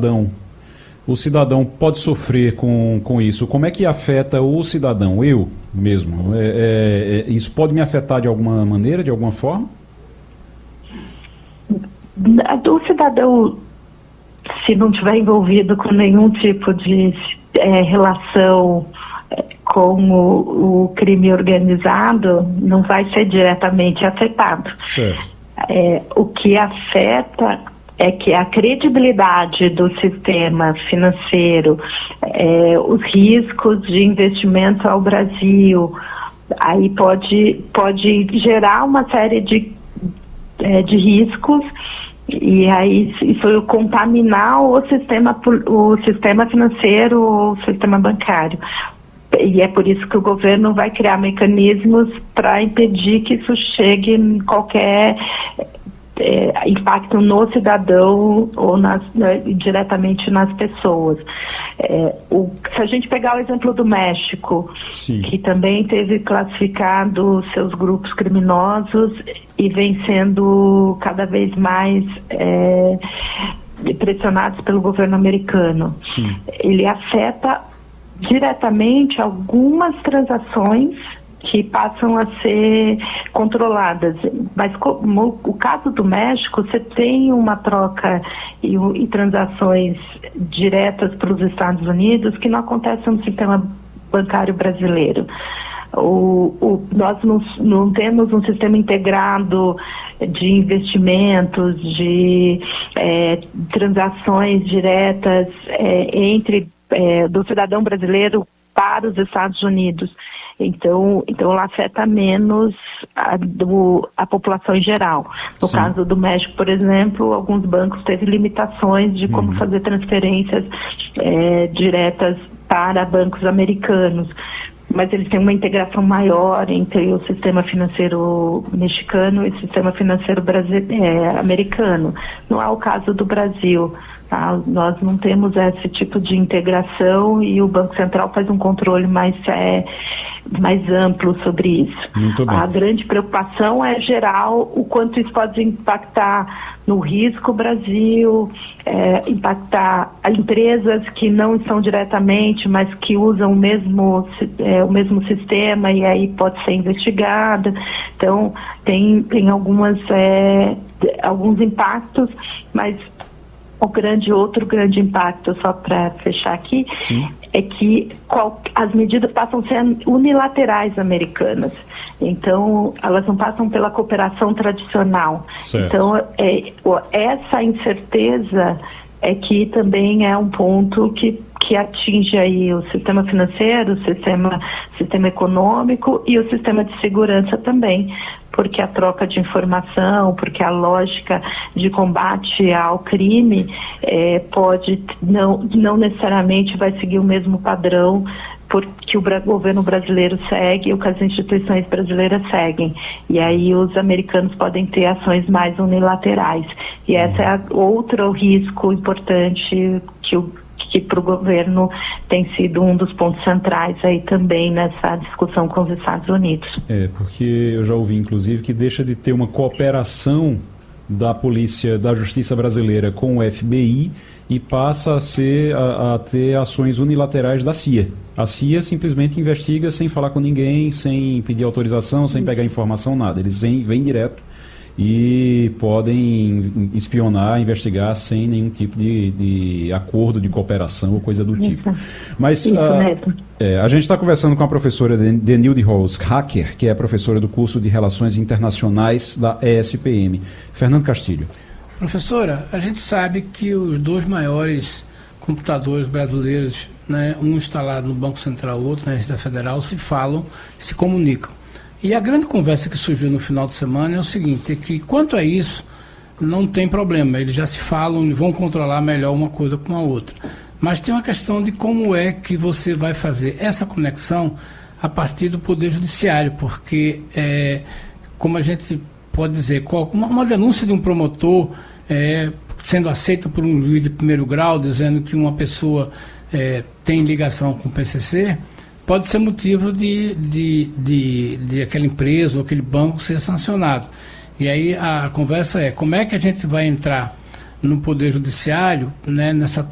o cidadão pode sofrer com isso? Como é que afeta o cidadão, eu mesmo? Isso pode me afetar de alguma maneira, de alguma forma? O cidadão, se não estiver envolvido com nenhum tipo de relação com o crime organizado, não vai ser diretamente afetado. Certo. O que afeta é que a credibilidade do sistema financeiro, os riscos de investimento ao Brasil, aí pode gerar uma série de riscos, e aí isso contaminar o sistema financeiro, o sistema bancário. E é por isso que o governo vai criar mecanismos para impedir que isso chegue em qualquer impacto no cidadão ou diretamente nas pessoas. Se a gente pegar o exemplo do México, sim, que também teve classificado seus grupos criminosos e vem sendo cada vez mais pressionados pelo governo americano. Sim. Ele afeta diretamente algumas transações que passam a ser controladas. Mas como o caso do México, você tem uma troca e transações diretas para os Estados Unidos que não acontecem no sistema bancário brasileiro. Nós não temos um sistema integrado de investimentos, de transações diretas do cidadão brasileiro para os Estados Unidos. Então ela afeta menos a população em geral. No Sim. caso do México, por exemplo, alguns bancos teve limitações de como fazer transferências diretas para bancos americanos. Mas eles têm uma integração maior entre o sistema financeiro mexicano e o sistema financeiro americano. Não é o caso do Brasil. Tá? Nós não temos esse tipo de integração e o Banco Central faz um controle mais amplo sobre isso. Muito bem. A grande preocupação é geral o quanto isso pode impactar no risco Brasil, impactar empresas que não estão diretamente, mas que usam o mesmo sistema e aí pode ser investigada. Então, tem alguns impactos, mas outro grande impacto, só para fechar aqui, Sim. é que as medidas passam a ser unilaterais americanas. Então, elas não passam pela cooperação tradicional. Certo. Então, essa incerteza é que também é um ponto que atinge aí o sistema financeiro, o sistema econômico e o sistema de segurança também, porque a troca de informação, porque a lógica de combate ao crime não necessariamente vai seguir o mesmo padrão que o governo brasileiro segue ou que as instituições brasileiras seguem. E aí os americanos podem ter ações mais unilaterais. E esse é outro risco importante que para o governo tem sido um dos pontos centrais aí também nessa discussão com os Estados Unidos. Porque eu já ouvi, inclusive, que deixa de ter uma cooperação da polícia, da justiça brasileira com o FBI e passa a ter ações unilaterais da CIA. A CIA simplesmente investiga sem falar com ninguém, sem pedir autorização, sem pegar informação, nada. Eles vêm direto e podem espionar, investigar sem nenhum tipo de acordo de cooperação ou coisa do tipo. Mas a gente está conversando com a professora Denilde Rose-Hacker, que é professora do curso de Relações Internacionais da ESPM. Fernando Castilho. Professora, a gente sabe que os dois maiores computadores brasileiros, né, um instalado no Banco Central, outro na Receita Federal, se comunicam. E a grande conversa que surgiu no final de semana é o seguinte, é que quanto a isso, não tem problema, eles já se falam e vão controlar melhor uma coisa com a outra. Mas tem uma questão de como é que você vai fazer essa conexão a partir do Poder Judiciário, porque, como a gente pode dizer, uma denúncia de um promotor sendo aceita por um juiz de primeiro grau, dizendo que uma pessoa tem ligação com o PCC, pode ser motivo de aquela empresa ou aquele banco ser sancionado. E aí a conversa como é que a gente vai entrar no Poder Judiciário, né, nessa